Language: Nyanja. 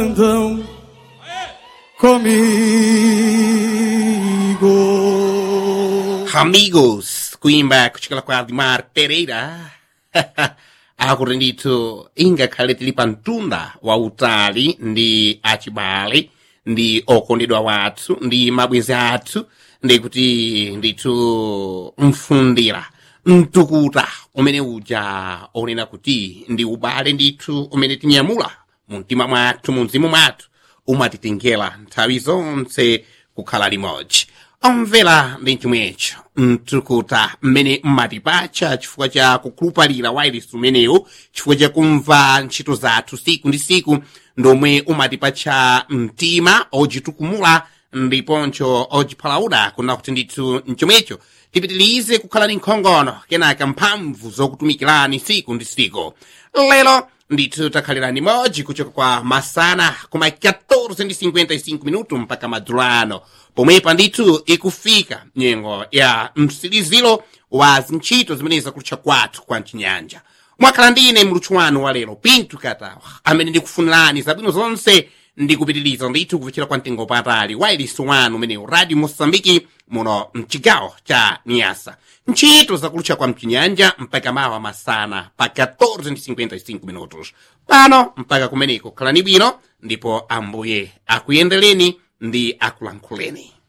Andam comigo. Amigos, kuimba kuchikala kwa Admar Pereira. Akurendito inga khaleti lipantunda wa utali ndi achibale ndi okondedwa wathu ndi mabwenzi athu ndi kuti ndithu mfundira mtukuta umene uja onena kuti ndi ubale ndithu umene tinyamula mu mtima mwathu mu mzimu mwathu umatitengera nthawi zonse kukhala limodzi. Omvera ndi chomwecho mtukuta mmene mmatipacha chifukwa cha kukhulupalira wailesi umenewu chifukwa cha kumva ntchito zathu siku ndi siku ndomwe umatipacha mtima ojitukumula ndiponso ojiphalaula kuna kuti ndithu mchomwecho tipitilize kukhala ni nkhongono kenaka mphamvu zokutumikirani siku ndi siku. Lero ndithu takhalirani modzi kuchoka kwa masana kuma 14:55 minuto mpaka madzulo ano pomwepa ndithu ikufika nyengo ya msiliziro wa zintchito zimene zakutcha kwathu kwa mchinyanja. Mwakhala ndine muluthu wanu wa lero Pinto Katawa amene ndikufunirani zabwino zonse ndikupitiliza ndithu kufikira kwa mtengo patali wailesi wanu umenewu Radio Mosambiki muno mchigawo cha Niasa. Ntchito zakutcha kwa mchinyanja mpaka mawa masana pa 14:55 minutos pano mpaka kumeneko khalani bwino ndipo ambuye akuyendereni ndi akulankhuleni.